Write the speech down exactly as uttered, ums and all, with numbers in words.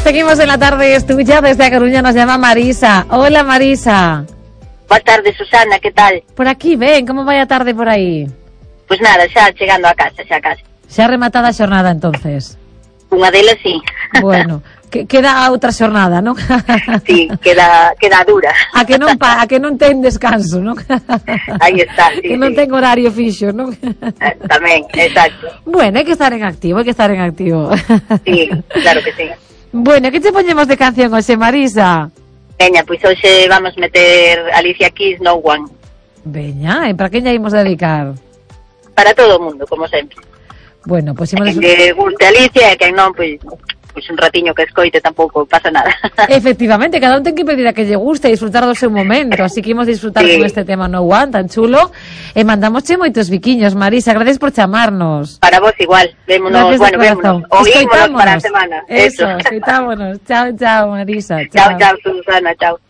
Seguimos en la tarde, es tuya, desde A Coruña nos llama Marisa. Hola Marisa. Boa tarde, Susana, que tal? Por aquí, ven, como vai a tarde por aí? Pois nada, xa chegando a casa, xa a casa. Xa rematada a xornada entonces. Unha delas sí. Bueno, que, queda a outra xornada, non? Sí, queda queda dura. A que non pa, a que non ten descanso, non? Aí está, sí. Que non sí. ten horario fixo, non? Eh, tamén, exacto. Bueno, hai que estar en activo, hai que estar en activo. Sí, claro que sí. Bueno, que te poñemos de canción hoxe, Marisa? Veña, pois hoxe vamos meter Alicia Keys, No One. Veña, e para quen lla imos dedicar? Para todo o mundo, como sempre. Bueno, pois Quen imos... que guste Alicia e quen non, pois, pois un ratiño que escoite tampouco pasa nada. Efectivamente, cada un ten que pedir a que lle guste e disfrutar do seu momento, así que imos disfrutar Sí. con este tema No One tan chulo e mandamosche moitos biquiños, Marisa, gracias por chamarnos. Para vos igual, vémonos, Gracias de bueno, corazón. vémonos, oímonos para a Escoitámonos. semana. Eso, escoitámonos. Chao, chao, Marisa. Chao, chao, Susana, chao.